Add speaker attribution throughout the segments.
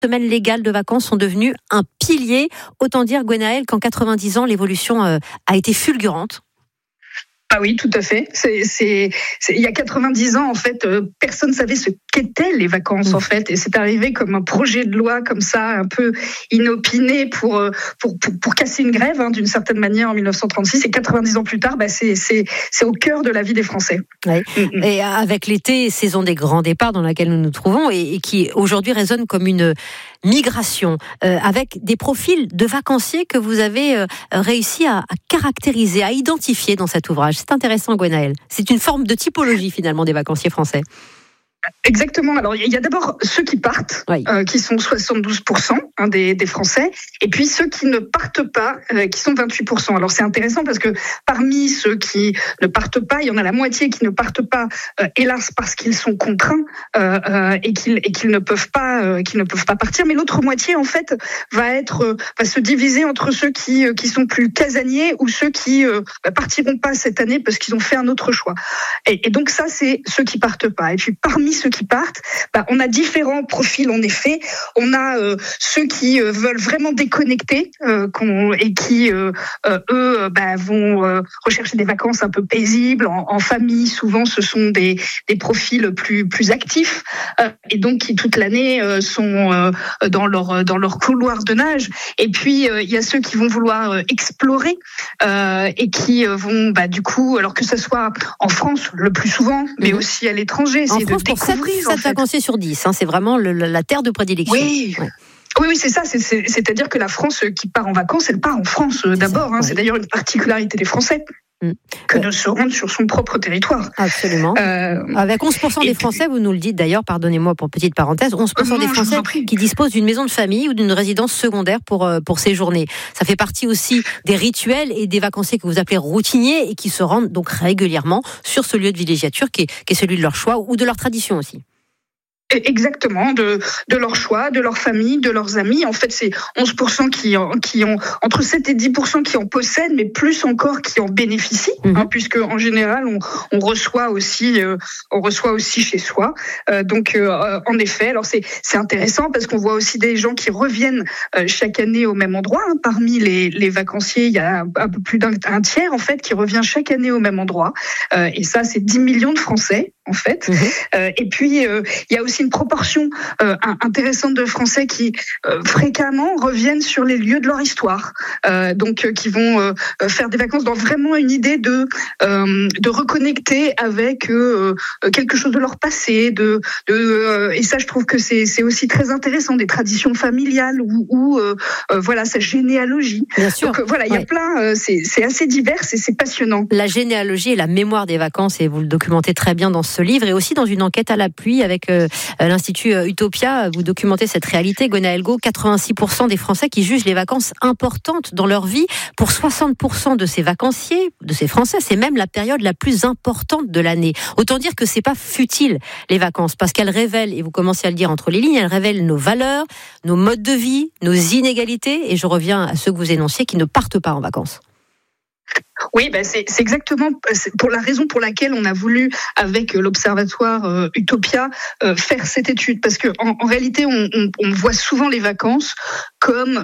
Speaker 1: semaines légales de vacances sont devenues un pilier. Autant dire, Gwenaëlle, qu'en 90 ans, l'évolution a été fulgurante.
Speaker 2: Ah oui, tout à fait. Il y a 90 ans, en fait, personne ne savait ce qu'étaient les vacances, en fait. Et c'est arrivé comme un projet de loi, comme ça, un peu inopiné pour casser une grève, d'une certaine manière, en 1936. Et 90 ans plus tard, c'est au cœur de la vie des Français.
Speaker 1: Oui. Et avec l'été, saison des grands départs dans laquelle nous nous trouvons, et qui aujourd'hui résonne comme une migration, avec des profils de vacanciers que vous avez réussi à caractériser, à identifier dans cet ouvrage. C'est intéressant, Gwenaëlle. C'est une forme de typologie, finalement, des vacanciers français.
Speaker 2: Exactement. Alors, il y a d'abord ceux qui partent, oui. Qui sont 72% des Français, et puis ceux qui ne partent pas, qui sont 28%. Alors, c'est intéressant parce que parmi ceux qui ne partent pas, il y en a la moitié qui ne partent pas, hélas, parce qu'ils sont contraints et qu'ils ne peuvent pas partir. Mais l'autre moitié, en fait, va se diviser entre ceux qui sont plus casaniers ou ceux qui partiront pas cette année parce qu'ils ont fait un autre choix. Et donc ça, c'est ceux qui partent pas. Et puis parmi ceux qui partent, on a différents profils en effet. On a ceux qui veulent vraiment déconnecter et qui eux vont rechercher des vacances un peu paisibles en famille. Souvent, ce sont des profils plus actifs et donc qui toute l'année sont dans leur couloir de nage. Et puis il y a ceux qui vont vouloir explorer et qui vont du coup, alors que ce soit en France le plus souvent, mais aussi à l'étranger, essayer de découvrir.
Speaker 1: 7 vacanciers sur 10, c'est vraiment la terre de prédilection.
Speaker 2: Oui. Ouais. Oui, c'est ça. C'est-à-dire que la France qui part en vacances, elle part en France d'abord. C'est d'ailleurs une particularité des Français que de se rendre sur son propre territoire.
Speaker 1: Absolument. Avec 11% des Français, vous nous le dites d'ailleurs, pardonnez-moi pour petite parenthèse, 11% des Français qui disposent d'une maison de famille ou d'une résidence secondaire pour séjourner. Ça fait partie aussi des rituels et des vacanciers que vous appelez routiniers et qui se rendent donc régulièrement sur ce lieu de villégiature qui est celui de leur choix ou de leur tradition aussi.
Speaker 2: Exactement, de leur choix, de leur famille, de leurs amis. En fait, c'est 11% qui ont entre 7 et 10% qui en possèdent, mais plus encore qui en bénéficient, puisque en général on reçoit aussi chez soi. Donc en effet, alors c'est intéressant parce qu'on voit aussi des gens qui reviennent chaque année au même endroit. Parmi les vacanciers, il y a un peu plus d'un tiers en fait qui revient chaque année au même endroit. Et ça, c'est 10 millions de Français en fait. Et puis il y a aussi une proportion intéressante de Français qui fréquemment reviennent sur les lieux de leur histoire, donc qui vont faire des vacances dans vraiment une idée de reconnecter avec quelque chose de leur passé, et ça je trouve que c'est aussi très intéressant, des traditions familiales ou voilà sa généalogie.
Speaker 1: Bien sûr.
Speaker 2: Donc voilà, il y a plein, c'est assez divers et c'est passionnant.
Speaker 1: La généalogie et la mémoire des vacances, et vous le documentez très bien dans ce livre, et aussi dans une enquête à l'appui avec l'Institut Utopia. Vous documentez cette réalité, Gwenaëlle Gault. 86% des Français qui jugent les vacances importantes dans leur vie. Pour 60% de ces vacanciers, de ces Français, c'est même la période la plus importante de l'année. Autant dire que c'est pas futile, les vacances, parce qu'elles révèlent, et vous commencez à le dire entre les lignes, elles révèlent nos valeurs, nos modes de vie, nos inégalités, et je reviens à ceux que vous énonciez qui ne partent pas en vacances.
Speaker 2: Oui, c'est exactement pour la raison pour laquelle on a voulu, avec l'Observatoire Utopia, faire cette étude. Parce que en réalité, on voit souvent les vacances comme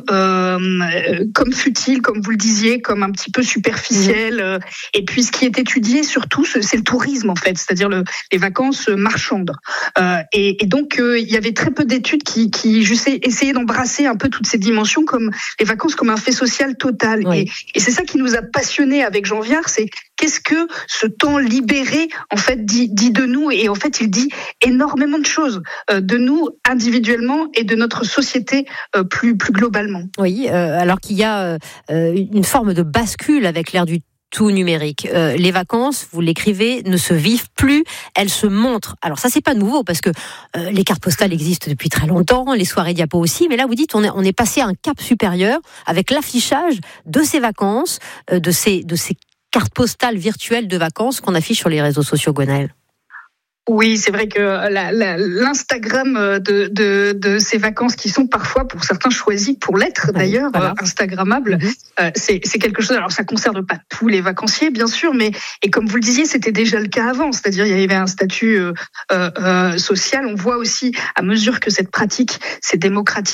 Speaker 2: futiles, comme vous le disiez, comme un petit peu superficielles. Et puis, ce qui est étudié surtout, c'est le tourisme, en fait, c'est-à-dire les vacances marchandes. Et donc, il y avait très peu d'études qui essayaient d'embrasser un peu toutes ces dimensions, comme les vacances comme un fait social total. Oui. Et c'est ça qui nous a passionnés avec Jean Viard, c'est qu'est-ce que ce temps libéré en fait dit de nous, et en fait il dit énormément de choses de nous individuellement et de notre société plus globalement.
Speaker 1: Oui, alors qu'il y a une forme de bascule avec l'ère du tout numérique. Les vacances, vous l'écrivez, ne se vivent plus, elles se montrent. Alors ça, c'est pas nouveau parce que les cartes postales existent depuis très longtemps, les soirées diapo aussi, mais là vous dites on est passé à un cap supérieur avec l'affichage de ces vacances, de ces cartes postales virtuelles de vacances qu'on affiche sur les réseaux sociaux, Gwenaëlle.
Speaker 2: Oui, c'est vrai que l'Instagram de ces vacances qui sont parfois pour certains choisies pour l'être d'ailleurs, voilà. Instagrammables, c'est quelque chose. Alors ça concerne pas tous les vacanciers bien sûr, mais et comme vous le disiez, c'était déjà le cas avant, c'est-à-dire il y avait un statut social. On voit aussi à mesure que cette pratique s'est démocratisée